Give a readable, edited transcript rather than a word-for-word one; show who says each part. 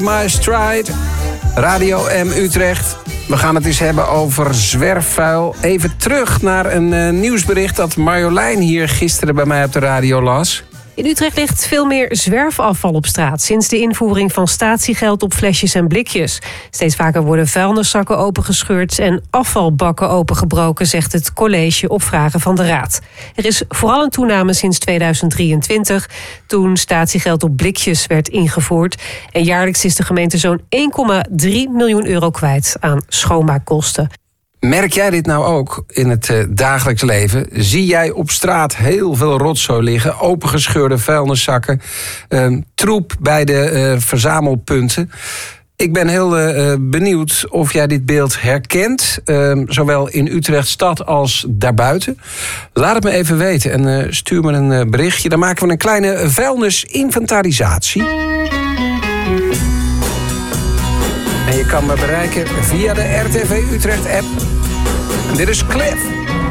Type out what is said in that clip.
Speaker 1: My Stride, Radio M Utrecht. We gaan het eens hebben over zwerfvuil. Even terug naar een nieuwsbericht dat Marjolein hier gisteren bij mij op de radio las.
Speaker 2: In Utrecht ligt veel meer zwerfafval op straat sinds de invoering van statiegeld op flesjes en blikjes. Steeds vaker worden vuilniszakken opengescheurd en afvalbakken opengebroken, zegt het college op vragen van de Raad. Er is vooral een toename sinds 2023, toen statiegeld op blikjes werd ingevoerd. En jaarlijks is de gemeente zo'n 1,3 miljoen euro kwijt aan schoonmaakkosten.
Speaker 1: Merk jij dit nou ook in het dagelijks leven? Zie jij op straat heel veel rotzooi liggen, opengescheurde vuilniszakken, troep bij de verzamelpunten? Ik ben heel benieuwd of jij dit beeld herkent, zowel in Utrecht stad als daarbuiten. Laat het me even weten en stuur me een berichtje. Dan maken we een kleine vuilnisinventarisatie. En je kan me bereiken via de RTV Utrecht app. En dit is Cliff.